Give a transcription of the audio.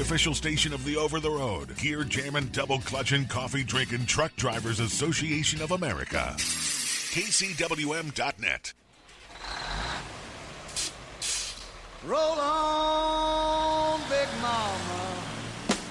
official station of the over-the-road, gear jamming, double clutching, coffee drinking Truck Drivers Association of America. KCWM.net. Roll on.